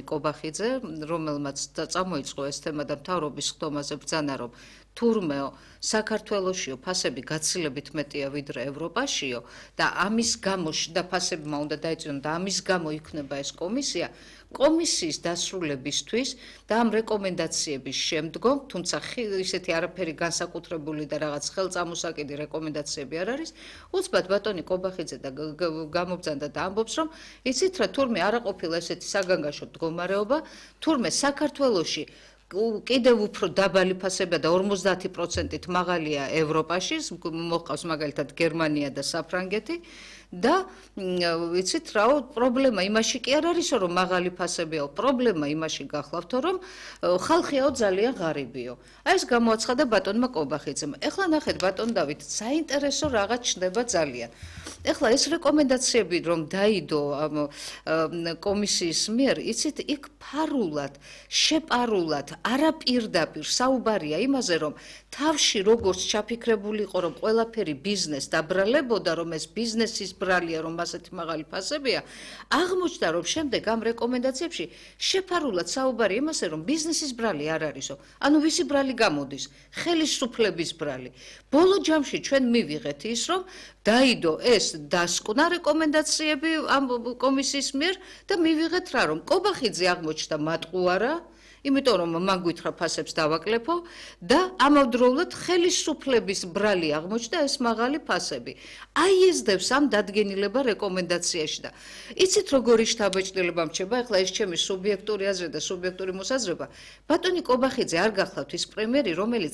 კობახიძე, რომელმაც წამოიწყო ეს თემა და მთავრობის ხდომაზე ბრძანა, რომ თურმე საქართველოსიო ფასები გაცილებით მეტია ვიდრე ევროპაშიო და ამის გამო და ფასებმა უნდა დაეწინონ და ამის გამო იქნება ეს კომისია. კომისიის დასრულებისთვის და ამ რეკომენდაციების შემდგომ, თუმცა ისეთი არაფერი განსაკუთრებული და რაღაც ხელწამოსაკიდი რეკომენდაციები არ არის, უცბად ბატონი კობახიძე და გამობრძანდა და ამბობს, რომ იცით რა, თურმე არა ყოფილა ესეთი საგანგაშო მდგომარეობა, თურმე საქართველოში კიდევ უფრო დაბალი ფასებია და 50%-ით მაღალია ევროპაში, მოჰყავს მაგალითად გერმანია და საფრანგეთი. და ვიცით რა, პრობლემა იმაში კი არ არისო, რომ მაღალი ფასებია, პრობლემა იმაში გახლავთო, რომ ხალხიაო ძალიან ღარიბიო. აი ეს გამოაცხადა ბატონმა კობახიძემ. ეხლა ნახეთ ბატონ დავით, საინტერესო რაღაც ჩნდება ძალიან. ეხლა ეს რეკომენდაციები რომ დაიდო ამ კომისიის მიერ, იცით, იქ ფარულად, შეპარულად, არაპირდაპირ საუბარია იმაზე, რომ თავში როგორც ჩაფიქრებული იყო, რომ ყველაფერი ბიზნეს დაბრალებოდა, რომ ეს ბიზნესის ბრალია, რომ ასეთი მაღალი ფასებია, აღმოჩნდა, რომ შემდეგ ამ რეკომენდაციებში შეფარულად საუბარი იმაზე, რომ ბიზნესის ბრალი არ არისო. ანუ ვისი ბრალი გამოდის? ხელისუფლების ბრალი. ბოლო ჯამში ჩვენ მივიღეთ ის, რომ დაიდო ეს დასკვნა რეკომენდაციები ამ კომისიის მიერ და მივიღეთ რა, რომ კობახიძე აღმოჩნდა მატყუარა, იმიტომ რომ მან გითხრა ფასებს დავაკლებო და ამავდროულად ხელისუფლების ბრალი აღმოჩნდა ეს მაღალი ფასები. აი ეს დევს ამ დადგენილება რეკომენდაციაში და იცით როგორი შთაბეჭდილება მრჩება, ეხლა ეს ჩემი სუბიექტური აზრი და სუბიექტური მოსაზრება. ბატონი კობახიძე არ გახლავთ ის პრემიერი, რომელიც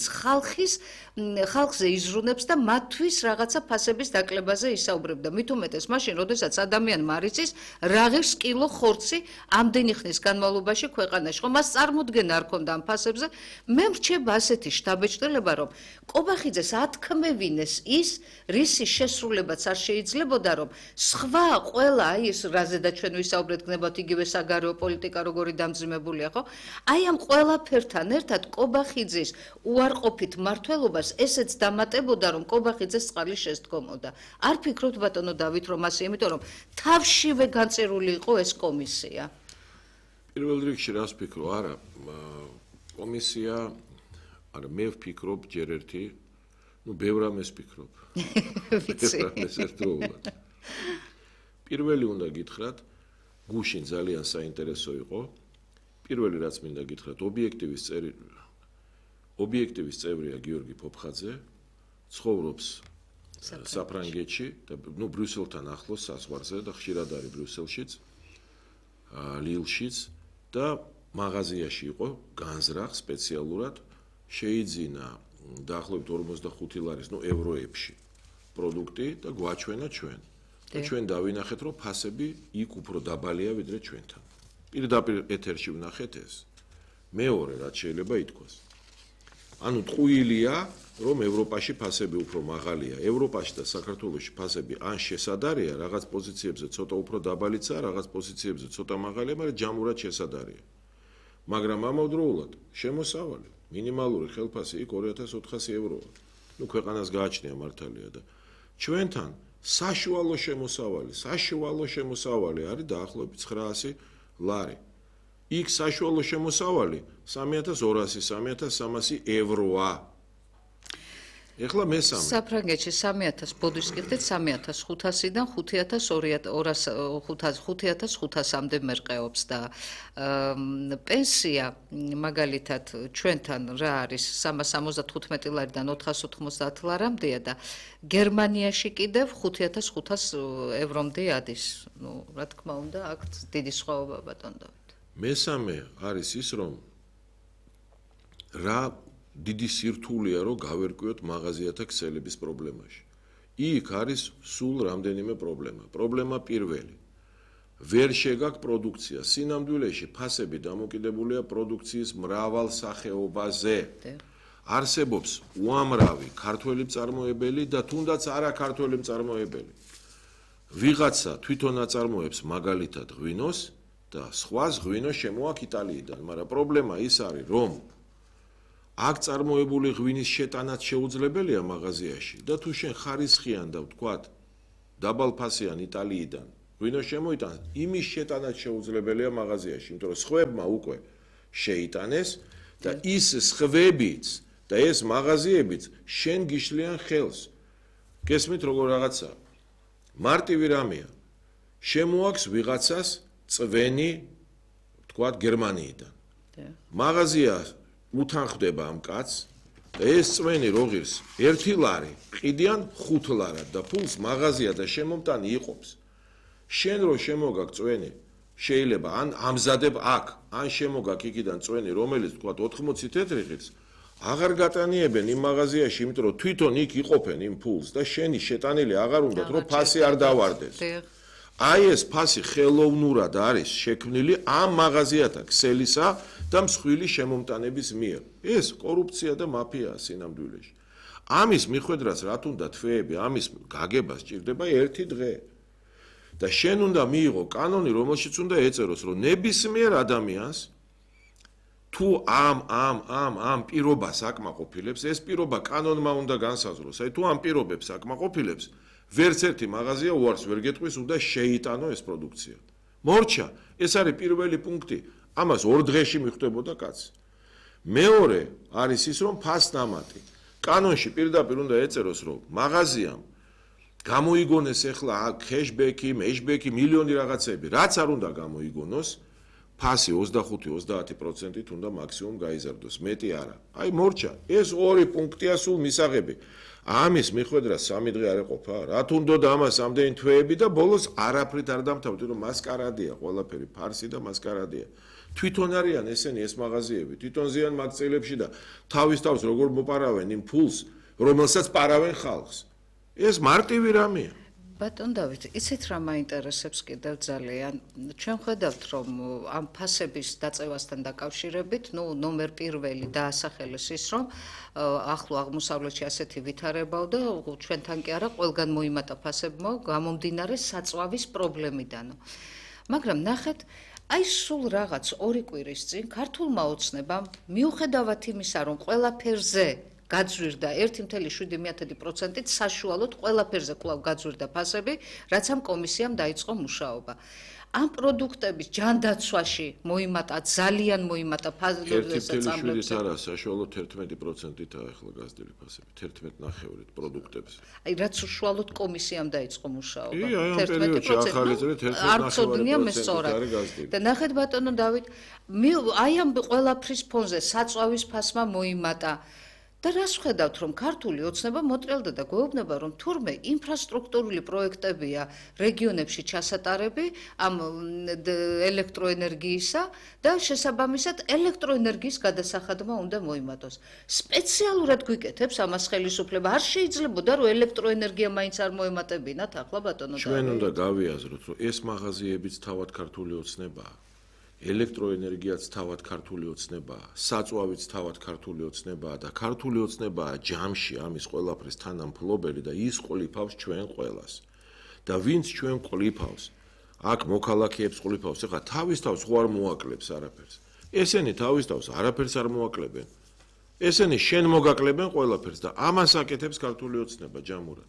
ხალხზე იზრუნებს და მათთვის რაღაცა ფასების დაკლებაზე ისაუბრებდა. მით უმეტეს მაშინ, როდესაც ადამიანმა არ იცის რა ღირს კილო ხორცი ამდენი ხნის განმავლობაში ქვეყანაში, ხომ მას წარმოდგენა არ ქონდა ამ ფასებზე. მე მრჩება ასეთი შთაბეჭდილება, რომ კობახიძეს ათქმევინეს ის, რისი შესრულებაც არ შეიძლებოდა, რომ სხვა ყველა აი ეს რაზედაც ჩვენ ვისაუბრეთ, გნებავთ იგივე საგარეო პოლიტიკა როგორი დამძიმებულია, ხო? აი ამ ყველაფერთან ერთად კობახიძის უარყოფით მმართველობას ესეც დამატებოდა, რომ კობახიძეს წყალი შესდგომოდა. არ ფიქრობთ ბატონო დავით, რომ ასე, იმიტომ რომ თავშივე განწერული იყო ეს კომისია. პირველ რიგში რას ვფიქრო? არა, კომისია, არა, მე ვფიქრობ ჯერ ერთი, ბევრ ამას ვფიქრობ. ვიცი. ერთდროულად. პირველი უნდა გითხრათ, გუშინ ძალიან საინტერესო იყო. პირველი რაც მინდა გითხრათ, ობიექტივის წევრია გიორგი ფოფხაძე, ცხოვრობს საფრანგეთში და ბრიუსელთან ახლოს საზღვარზე და ხშირად არის ბრიუსელშიც, ლილშიც და მაღაზიაში იყო განზრახ სპეციალურად შეიძინა დაახლოებით 45 ლარის, ევროებში პროდუქტი და გვაჩვენა ჩვენ. და ჩვენ დავინახეთ, რომ ფასები იქ უფრო დაბალია ვიდრე ჩვენთან. პირდაპირ ეთერში ვნახეთ ეს. მეორე რაც შეიძლება ითქვას. ანუ ტყუილია, რომ ევროპაში ფასები უფრო მაღალია. ევროპაში და საქართველოში ფასები ან შესადარია, რაღაც პოზიციებზე ცოტა უფრო დაბალიცაა, რაღაც პოზიციებზე ცოტა მაღალია, მაგრამ ჯამურად შესადარია. მაგრამ ამავდროულად შემოსავალი, მინიმალური ხელფასი იქ 2400 ევროა. ქვეყანას გააჩნია მართალია და ჩვენთან საშუალო შემოსავალი არის დაახლოებით 900 ლარი. იქ საშუალო შემოსავალი 3200, 3300 ევროა. ეხლა მესამე. საფრანგეთში 3000 ბოდიშს გიხდეთ 3500-დან 5500-მდე მერყეობს და პენსია მაგალითად ჩვენთან რა არის 375 ლარიდან 490 ლარამდეა და გერმანიაში კიდევ 5500 ევრომდე ადის. რა თქმა უნდა, აქ დიდი სხვაობა ბატონ დავით. მესამე არის ის, რომ რა დიდი სირთულეა, რომ გავერკვიოთ მაღაზიათა ქსელების პრობლემაში. იქ არის სულ რამდენიმე პრობლემა. პრობლემა პირველი. ვერ შეგაქვს პროდუქცია. სინამდვილეში ფასები დამოკიდებულია პროდუქციის მრავალ სახეობაზე. არსებობს უამრავი ქართველი მწარმოებელი და თუნდაც არა ქართველი მწარმოებელი. ვიღაცა თვითონ აწარმოებს მაგალითად ღვინოს და სხვას ღვინო შემოაქვს იტალიიდან, მაგრამ პრობლემა ის არის, რომ აქ წარმოებული ღვინის შეტანაც შეუძლებელია მაღაზიაში და თუ შენ ხარისხიან და ვთქვათ დაბალფასიან იტალიიდან ვინო შემოიტანს, იმის შეტანაც შეუძლებელია მაღაზიაში, იმიტომ რომ სხვებმა უკვე შეიტანეს და ის სხვებიც და ეს მაღაზიებიც შენ გიშლიან ხელს. გესმით როგორ რაღაცა? მარტივი რამეა. შემოაქვს ვიღაცას წვენი, თქვათ, გერმანიიდან. მაღაზია უთანხდება ამ კაცს და ეს წვენი რო ღირს 1 ლარი, ყიდიან 5 ლარად და ფულს მაღაზია და შემომტანი იყოფს. შენ რო შემოგაკ წვენი, შეიძლება ან ამზადებ აქ, ან შემოგაკ იქიდან წვენი, რომელიც თქვათ 80 თეთრი ღირს, აღარ გატანიებენ იმ მაღაზიაში, იმიტომ რომ თვითონ იქ იყოფენ იმ ფულს და შენი შეტანილი აღარ უნდათ, რომ ფასი არ დავარდეს. აი ეს ფასი ხელოვნურად არის შექმნილი ამ მაღაზიათა ქსელისა და მსხვილი შემომტანების მიერ. ეს კორუფცია და მაფიაა სინამდვილეში. ამის მიხვედრას რა თუნდა თვეები, ამის გაგებას ჭირდება 1 დღე. და შენ უნდა მიიღო კანონი, რომელშიც უნდა ეწეროს, რომ ნებისმიერ ადამიანს თუ ამ პირობას აკმაყოფილებს, ეს პირობა კანონმა უნდა განსაზღვროს. აი თუ ამ პირობებს აკმაყოფილებს, ვერც ერთი მაღაზია უარს ვერ გეტყვის, უნდა შეიტანო ეს პროდუქცია. მორჩა, ეს არის პირველი პუნქტი. ამას 2 დღეში მიხვდებოდა კაცი. მეორე არის ის, რომ ფასნამატი. კანონში პირდაპირ უნდა ეწეროს, რომ მაღაზიამ გამოიგონეს ახლა ქეშბექი, მეშბექი, მილიონი რაღაცები, რაც არ უნდა გამოიგონოს, ფასი 25-30%-ით უნდა მაქსიმუმ გაიზარდოს, მეტი არა. აი მორჩა, ეს 2 პუნქტია სულ მისაღები. ამის მიხვედრა 3 დღე არ ეყოფა, რა თუნდოდა ამას ამდენი თვეები და ბოლოს არაფრით არ დამთავრდა, რომ მასკარადია, ყველაფერი ფარსი და მასკარადია. თვითონ არიან ესენი ეს მაღაზიები, თვითონ ზიან მაგწილებში და თავის თავს როგორ მოპარავენ იმ ფულს, რომელსაც პარავენ ხალხს. ეს მარტივი რამეა. ბატონ დავით, იცით რა მაინტერესებს კიდევ ძალიან? ჩვენ ხედავთ, რომ ამ ფასების დაწევასთან დაკავშირებით, ნომერ პირველი დაასახელეს ის, რომ ახლო აღმოსავლეთში ასეთი ვითარებაო და ჩვენთან კი არა, ყველგან მოიმატა ფასებმა გამომდინარე საწვავის პრობლემიდანო. მაგრამ ნახეთ, აი სულ რაღაც 2 კვირის წინ ქართულმა ოცნებამ მიუხედავად იმისა, რომ ყველაფერზე გაძვირდა 1.7%-ით საშუალოდ ყველაფერზე კვლავ გაძვირდა ფასები, რაც ამ კომისიამ დაიწყო მუშაობა. ამ პროდუქტების ჯანდაცვაში მოიმატა, ძალიან მოიმატა ფასებზე საწამლებზე. 1.7 არა, საშუალოდ 11%-ითაა ახლა გაზრდილი ფასები, 11.9%-ით პროდუქტებზე. აი რაც უშუალოდ კომისიამ დაიწყო მუშაობა. აი ამ პერიოდში ახალი წელი 11.9%-ით და ნახეთ ბატონო დავით, აი ამ ყველაფრის ფონზე საწვავის ფასმა მოიმატა. და რას ხედავთ, რომ ქართული ოცნება მოტრიალდა და გვეუბნება, რომ თურმე ინფრასტრუქტურული პროექტებია რეგიონებში ჩასატარები ამ ელექტროენერგიისა და შესაბამისად ელექტროენერგიის გადასახადმა უნდა მოიმატოს. სპეციალურად გვიკეთებს ამას ხელისუფლება, არ შეიძლებოდა რომ ელექტროენერგია მაინც არ მოემატებინათ ახლა ბატონო. ჩვენ უნდა გავიაზროთ, რომ ეს მაღაზიებიც თავად ქართული ოცნებაა. ელექტროენერგიაც თავად ქართული ოცნებაა, საწვავიც თავად ქართული ოცნებაა და ქართული ოცნებაა ჯამში ამის ყველაფრის თანამფლობელი და ის ყოლიფავს ჩვენ ყველას. და ვინც ჩვენ ყოლიფავს, აქ მოქალაქეებს ყოლიფავს, ეხლა თავის თავს ხო არ მოაკლებს არაფერს. ესენი თავის თავს არაფერს არ მოაკლებენ. ესენი შენ მოგაკლებენ ყველაფერს და ამას აკეთებს ქართული ოცნება ჯამურად.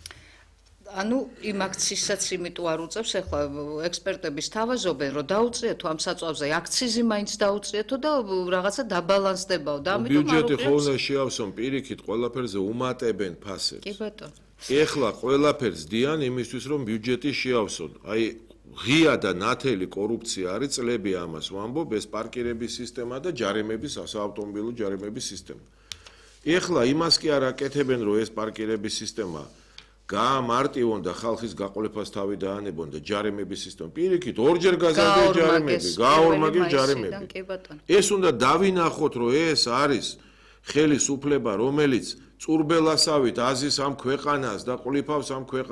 ანუ იმ აქციზსაც იმიტომ არ უწევს, ახლა ექსპერტების თავაზობენ, რომ დაუწიეთო ამ საწვავზე აქციზი მაინც დაუწიეთო და რაღაცა დაბალანსდებაო და ამიტომ არ უყურებს. ბიუჯეტი ხო უნდა შეავსონ პირიქით ყველაფერზე უმატებენ ფასებს. კი ბატონო. ეხლა ყველაფერს დიან იმისთვის, რომ ბიუჯეტი შეავსონ. აი ღია და ნათელი კორუფცია არის, წლები ამას ვამბობ, ეს პარკირების სისტემა და ჯარიმების, საავტომობილო ჯარიმების სისტემა. ეხლა იმას კი არ აკეთებენ, რომ ეს პარკირების სისტემა გაამარტივონ და ხალხის გაყოლებას თავი დაანებონ და ჯარიმების სისტემა. პირიქით, ორჯერ გაზარდეს ჯარიმები, გაორმაგეს ჯარიმები. ეს უნდა დავინახოთ, რომ ეს არის ხელისუფლება, რომელიც წურბელასავით აზის ამ ქვეყანას და ყოლიფავს ამ ქვეყანას.